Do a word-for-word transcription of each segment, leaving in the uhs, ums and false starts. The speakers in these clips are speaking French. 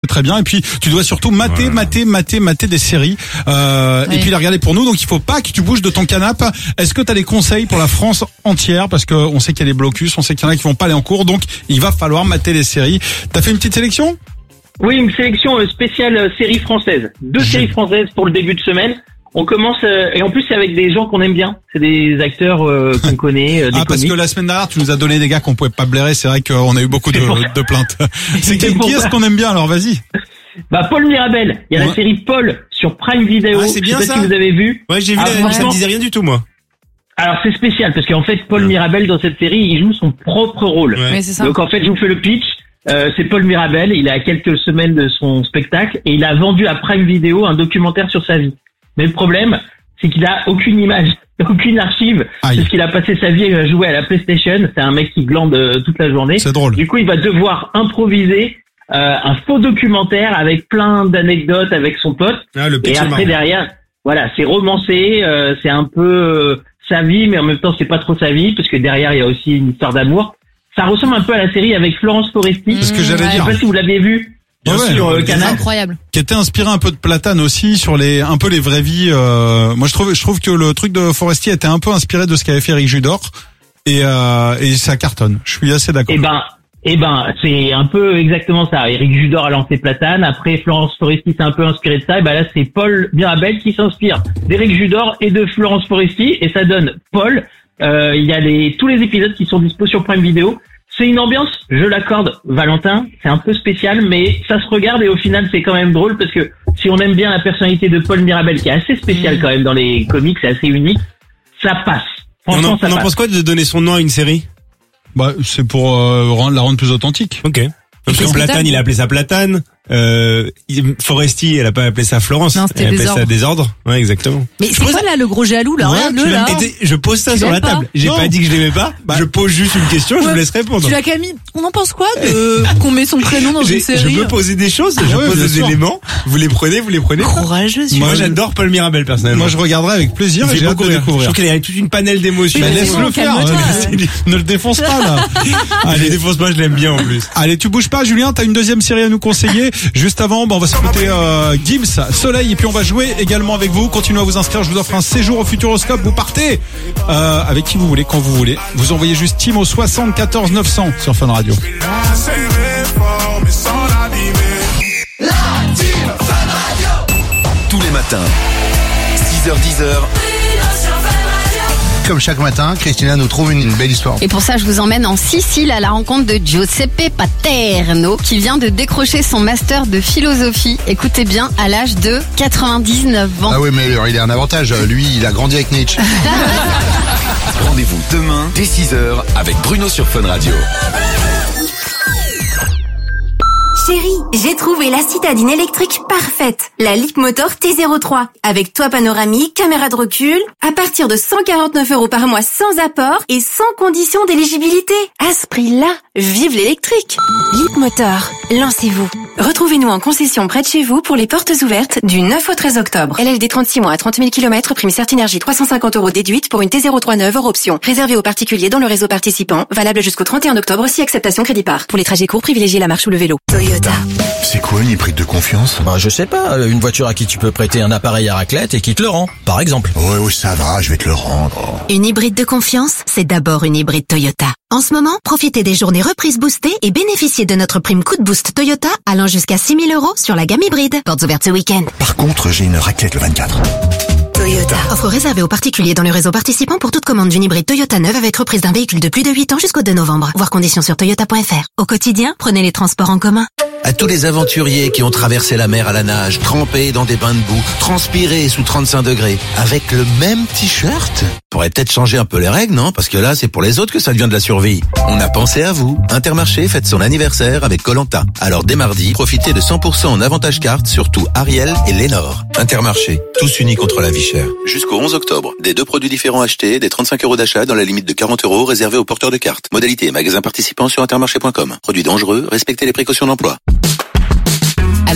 très bien. Et puis tu dois surtout mater, voilà. mater, mater, mater des séries euh, oui. et puis les regarder pour nous. Donc il faut pas que tu bouges de ton canapé. Est-ce que tu as des conseils pour la France entière, parce que on sait qu'il y a des blocus, on sait qu'il y en a qui vont pas aller en cours, donc il va falloir mater les séries. T'as fait une petite sélection? Oui, une sélection spéciale série française. Deux séries françaises pour le début de semaine. On commence euh, et en plus c'est avec des gens qu'on aime bien. C'est des acteurs euh, qu'on connaît. Euh, des ah parce comiques. Que la semaine dernière tu nous as donné des gars qu'on pouvait pas blairer. C'est vrai qu'on a eu beaucoup de, de plaintes. C'est qui, qui est-ce qu'on aime bien alors? Vas-y. Bah Paul Mirabel. Il y a ouais. la série Paul sur Prime Video. Ah, c'est bien Je sais pas ça. si vous avez vu. Ouais, j'ai vu. Ah, la... Ça me disait rien du tout moi. Alors c'est spécial parce qu'en fait Paul ouais. Mirabel dans cette série il joue son propre rôle. Ouais. Ouais, c'est ça. Donc en fait je vous fais le pitch. Euh, c'est Paul Mirabel. Il est à quelques semaines de son spectacle et il a vendu à Prime Video un documentaire sur sa vie. Mais le problème c'est qu'il a aucune image, aucune archive. Aïe. C'est ce qu'il a passé sa vie à jouer à la PlayStation. C'est un mec qui glande toute la journée. C'est drôle. Du coup, il va devoir improviser euh, un faux documentaire avec plein d'anecdotes avec son pote. Ah, le et après marrant. Derrière, voilà, c'est romancé. Euh, c'est un peu euh, sa vie, mais en même temps, c'est pas trop sa vie parce que derrière, il y a aussi une histoire d'amour. Ça ressemble un peu à la série avec Florence Foresti. C'est ce que j'allais mmh, dire. Je sais pas si vous l'avez vu. Bien ouais, sur euh, Canal. Incroyable. Qui était inspiré un peu de Platane aussi sur les un peu les vraies vies. Euh, moi je trouve je trouve que le truc de Foresti était un peu inspiré de ce qu'avait fait Eric Judor et euh, et ça cartonne. Je suis assez d'accord. Eh ben eh ben c'est un peu exactement ça. Eric Judor a lancé Platane. Après Florence Foresti s'est un peu inspiré de ça. Et ben là c'est Paul Mirabel qui s'inspire d'Eric Judor et de Florence Foresti et ça donne Paul. Euh, il y a les tous les épisodes qui sont dispo sur Prime Video. C'est une ambiance, je l'accorde, Valentin, c'est un peu spécial, mais ça se regarde et au final c'est quand même drôle parce que si on aime bien la personnalité de Paul Mirabel, qui est assez spéciale mmh. quand même dans les comics, c'est assez unique, ça passe. Franchement, on en, ça on passe. en pense quoi de donner son nom à une série? Bah, c'est pour euh, rendre, la rendre plus authentique. Ok. Parce que Platane, il a appelé ça Platane. Euh, Foresti, elle a pas appelé ça Florence. Non, elle a appelé désordre. ça Désordre. Ouais, exactement. Mais c'est quoi là le gros jaloux là? Ouais, Regarde-le là. Je pose ça Tu sur la pas table. J'ai non. pas dit que je l'aimais pas. Bah, je pose juste une question, ouais. Je vous laisse répondre. Tu l'as Camille. On en pense quoi de qu'on met son prénom dans J'ai, une série? Je peux poser des choses, je ouais, pose des sûr. éléments. Vous les prenez, vous les prenez. Courageux. Moi, j'adore Paul Mirabel personnellement. Moi, je regarderai avec plaisir. J'ai J'ai hâte de découvrir. découvrir. Je trouve qu'il y a toute une panel d'émotions. Bah, laisse-le bon, faire. calme-toi. Ne le défonce pas là. Allez, défonce pas, je l'aime bien en plus. Allez, tu bouges pas, Julien. T'as une deuxième série à nous conseiller. Juste avant, bah, on va s'écouter euh, Gims, Soleil, et puis on va jouer également avec vous. Continuez à vous inscrire. Je vous offre un séjour au Futuroscope. Vous partez euh, avec qui vous voulez, quand vous voulez. Vous envoyez juste Team au soixante-quatorze neuf cents sur Fun Radio. Tous les matins, six heures dix. Comme chaque matin, Christina nous trouve une, une belle histoire. Et pour ça, je vous emmène en Sicile à la rencontre de Giuseppe Paterno, qui vient de décrocher son master de philosophie. Écoutez bien, à l'âge de quatre-vingt-dix-neuf ans. Ah oui, mais alors, il a un avantage. Lui, il a grandi avec Nietzsche. Rendez-vous demain dès six heures avec Bruno sur Fun Radio. Chérie, j'ai trouvé la citadine électrique parfaite. La Leapmotor T zéro trois. Avec toit panoramique, caméra de recul. À partir de cent quarante-neuf euros par mois sans apport et sans condition d'éligibilité. À ce prix-là, vive l'électrique. Leapmotor, lancez-vous. Retrouvez-nous en concession près de chez vous pour les portes ouvertes du neuf au treize octobre. L L D trente-six mois à trente mille kilomètres, prime Certinergie trois cent cinquante euros déduite pour une T zéro trois neuve hors option. Réservé aux particuliers dans le réseau participant. Valable jusqu'au trente et un octobre si acceptation crédit par. Pour les trajets courts, privilégiez la marche ou le vélo. Toyota. C'est quoi une hybride de confiance? Bah, je sais pas, une voiture à qui tu peux prêter un appareil à raclette et qui te le rend, par exemple. Ouais, ouais, ça va, je vais te le rendre. Une hybride de confiance, c'est d'abord une hybride Toyota. En ce moment, profitez des journées reprises boostées et bénéficiez de notre prime coup de boost Toyota allant jusqu'à six mille euros sur la gamme hybride. Portes ouvertes ce week-end. Par contre, j'ai une raclette le vingt-quatre. Toyota. Offre réservée aux particuliers dans le réseau participant pour toute commande d'une hybride Toyota neuve avec reprise d'un véhicule de plus de huit ans jusqu'au deux novembre. Voir conditions sur toyota point f r. Au quotidien, prenez les transports en commun. À tous les aventuriers qui ont traversé la mer à la nage, trempés dans des bains de boue, transpirés sous trente-cinq degrés, avec le même t-shirt, pourrait peut-être changer un peu les règles, non? Parce que là, c'est pour les autres que ça devient de la survie. On a pensé à vous. Intermarché fête son anniversaire avec Koh-Lanta. Alors dès mardi, profitez de cent pour cent en avantage carte sur tout Ariel et Lénore. Intermarché, tous unis contre la vie chère. Jusqu'au onze octobre, des deux produits différents achetés, des trente-cinq euros d'achat dans la limite de quarante euros réservés aux porteurs de cartes. Modalité et magasins participants sur intermarché point com. Produits dangereux, respectez les précautions d'emploi. Alors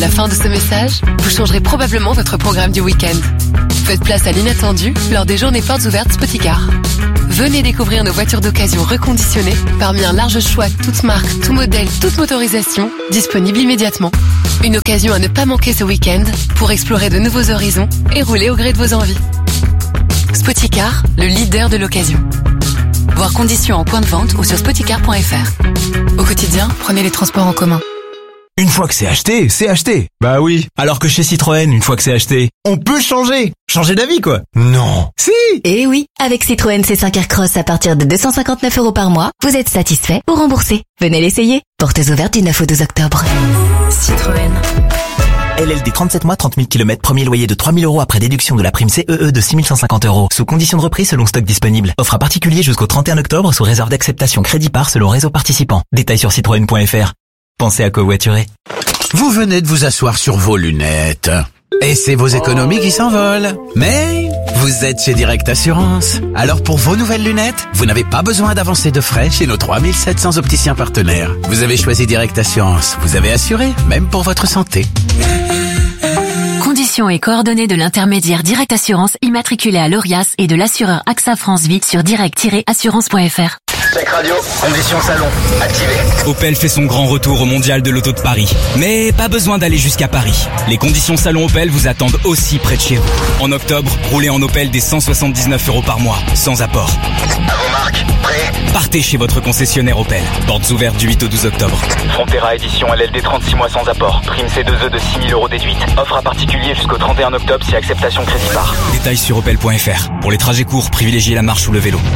la fin de ce message, vous changerez probablement votre programme du week-end. Faites place à l'inattendu lors des journées portes ouvertes Spoticar. Venez découvrir nos voitures d'occasion reconditionnées parmi un large choix, toutes marques, tout modèle, toute motorisation, disponibles immédiatement. Une occasion à ne pas manquer ce week-end pour explorer de nouveaux horizons et rouler au gré de vos envies. Spoticar, le leader de l'occasion. Voir conditions en point de vente ou sur spoticar point f r. Au quotidien, prenez les transports en commun. Une fois que c'est acheté, c'est acheté. Bah oui. Alors que chez Citroën, une fois que c'est acheté, on peut changer. Changer d'avis, quoi. Non. Si. Eh oui. Avec Citroën C cinq Aircross à partir de deux cent cinquante-neuf euros par mois, vous êtes satisfait ou remboursé. Venez l'essayer. Portes ouvertes du neuf au douze octobre. Citroën. L L D trente-sept mois, trente mille kilomètres, premier loyer de trois mille euros après déduction de la prime C E E de six mille cent cinquante euros. Sous condition de reprise selon stock disponible. Offre à particulier jusqu'au trente et un octobre sous réserve d'acceptation crédit par selon réseau participant. Détails sur citroën point f r. Pensez à covoiturer. Vous venez de vous asseoir sur vos lunettes. Et c'est vos économies qui s'envolent. Mais vous êtes chez Direct Assurance. Alors pour vos nouvelles lunettes, vous n'avez pas besoin d'avancer de frais chez nos trois mille sept cents opticiens partenaires. Vous avez choisi Direct Assurance. Vous avez assuré, même pour votre santé. Conditions et coordonnées de l'intermédiaire Direct Assurance immatriculé à l'Orias et de l'assureur AXA France Vie sur direct tiret assurance point f r. Tech Radio, conditions salon, activé. Opel fait son grand retour au Mondial de l'Auto de Paris. Mais pas besoin d'aller jusqu'à Paris. Les conditions salon Opel vous attendent aussi près de chez vous. En octobre, roulez en Opel des cent soixante-dix-neuf euros par mois, sans apport. À vos marques, prêt ? Partez chez votre concessionnaire Opel. Portes ouvertes du huit au douze octobre. Frontera édition L L D trente-six mois sans apport. Prime C deux E de six mille euros déduite. Offre à particulier jusqu'au trente et un octobre si acceptation crédit par. Détails sur opel point f r. Pour les trajets courts, privilégiez la marche ou le vélo.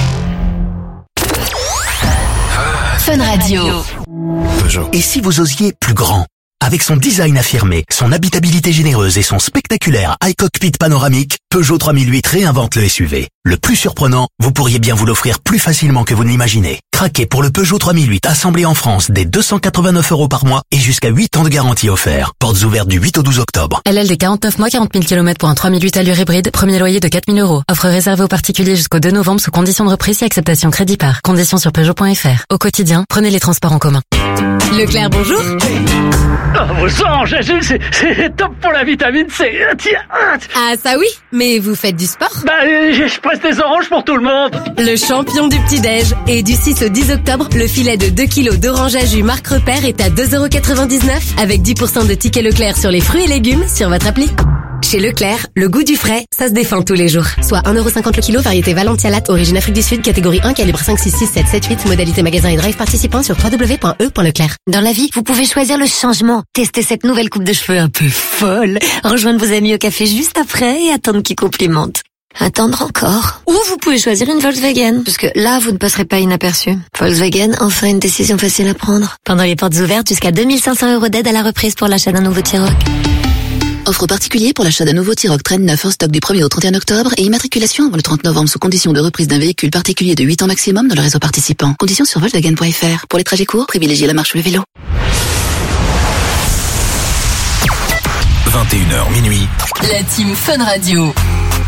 Fun Radio. Peugeot. Et si vous osiez plus grand? Avec son design affirmé, son habitabilité généreuse et son spectaculaire iCockpit panoramique, Peugeot trois mille huit réinvente le S U V. Le plus surprenant, vous pourriez bien vous l'offrir plus facilement que vous ne l'imaginez. Craquez pour le Peugeot trois mille huit assemblé en France dès deux cent quatre-vingt-neuf euros par mois et jusqu'à huit ans de garantie offert. Portes ouvertes du huit au douze octobre. L L D quarante-neuf mois, quarante mille kilomètres pour un trois mille huit allure hybride, premier loyer de quatre mille euros. Offre réservée aux particuliers jusqu'au deux novembre sous condition de reprise et acceptation crédit par. Conditions sur peugeot point f r. Au quotidien, prenez les transports en commun. Leclerc, bonjour. Oh, vos sang, Jésus, c'est, c'est top pour la vitamine C. Tiens. Ah, ça oui, mais vous faites du sport? Bah, je, je presse des oranges pour tout le monde. Le champion du petit-déj. Et du six au dix octobre, le filet de deux kilos d'orange à jus Marc Repère est à deux euros quatre-vingt-dix-neuf avec dix pour cent de tickets Leclerc sur les fruits et légumes sur votre appli. Chez Leclerc, le goût du frais, ça se défend tous les jours. Soit un euro cinquante le kilo, variété Valentia Latte, origine Afrique du Sud, catégorie un, calibre cinq, six, six, sept, sept, huit, modalité magasin et drive participant sur w w w point e point leclerc. Dans la vie, vous pouvez choisir le changement. Tester cette nouvelle coupe de cheveux un peu folle. Rejoindre vos amis au café juste après et attendre qu'ils complimentent. Attendre encore. Ou vous pouvez choisir une Volkswagen. Parce que là, vous ne passerez pas inaperçu. Volkswagen, enfin une décision facile à prendre. Pendant les portes ouvertes, jusqu'à deux mille cinq cents euros d'aide à la reprise pour l'achat d'un nouveau T-Roc. Offre particulier pour l'achat d'un nouveau T-Roc Traîne neuf en stock du premier au trente et un octobre et immatriculation avant le trente novembre sous condition de reprise d'un véhicule particulier de huit ans maximum dans le réseau participant. Conditions sur volkswagen point f r. Pour les trajets courts, privilégiez la marche ou le vélo. vingt et une heures minuit. La team Fun Radio.